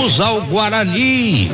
Jus ao Guarani.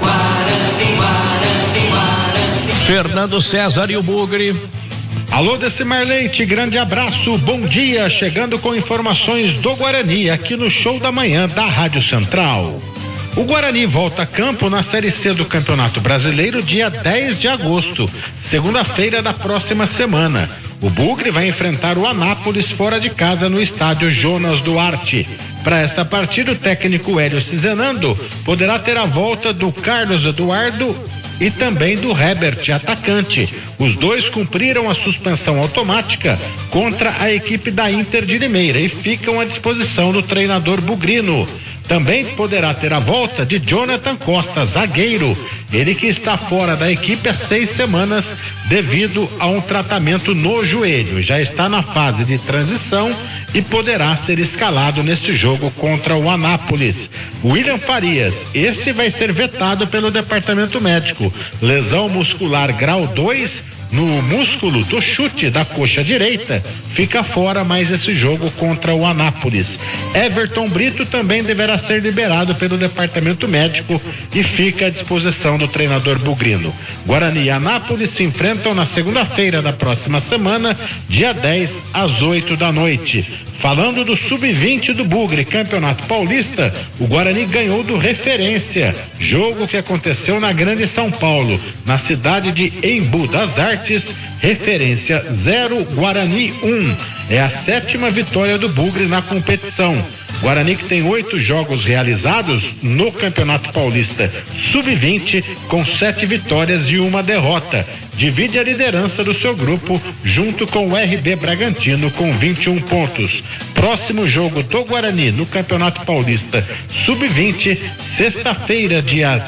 Fernando César e o Bugre. Alô, Decimar Leite, grande abraço, bom dia, chegando com informações do Guarani aqui no Show da Manhã da Rádio Central. O Guarani volta a campo na Série C do Campeonato Brasileiro dia 10 de agosto, segunda-feira da próxima semana. O Bugre vai enfrentar o Anápolis fora de casa no estádio Jonas Duarte. Para esta partida, o técnico Hélio Cizenando poderá ter a volta do Carlos Eduardo e também do Herbert, atacante. Os dois cumpriram a suspensão automática contra a equipe da Inter de Limeira e ficam à disposição do treinador bugrino. Também poderá ter a volta de Jonathan Costa, zagueiro, ele que está fora da equipe há 6 semanas devido a um tratamento no joelho. Já está na fase de transição e poderá ser escalado neste jogo contra o Anápolis. William Farias, esse vai ser vetado pelo departamento médico. Lesão muscular grau 2 no músculo do chute da coxa direita, fica fora mais esse jogo contra o Anápolis. Everton Brito também deverá ser liberado pelo departamento médico e fica à disposição do treinador bugrino. Guarani e Anápolis se enfrentam na segunda-feira da próxima semana, dia 10 às 8 da noite. Falando do Sub-20 do Bugre, Campeonato Paulista, o Guarani ganhou do Referência, jogo que aconteceu na Grande São Paulo, na cidade de Embu das Artes. Referência 0, Guarani 1. É a 7ª vitória do Bugre na competição. Guarani que tem 8 jogos realizados no Campeonato Paulista Sub-20 com 7 vitórias e 1 derrota. Divide a liderança do seu grupo junto com o RB Bragantino com 21 pontos. Próximo jogo do Guarani no Campeonato Paulista Sub-20, sexta-feira, dia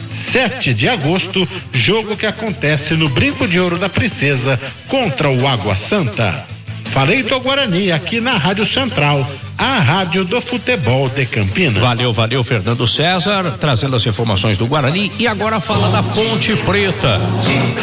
7 de agosto, jogo que acontece no Brinco de Ouro da Princesa contra o Água Santa. Falei do Guarani aqui na Rádio Central, a rádio do futebol de Campinas. Valeu, Fernando César, trazendo as informações do Guarani. E agora fala da Ponte Preta.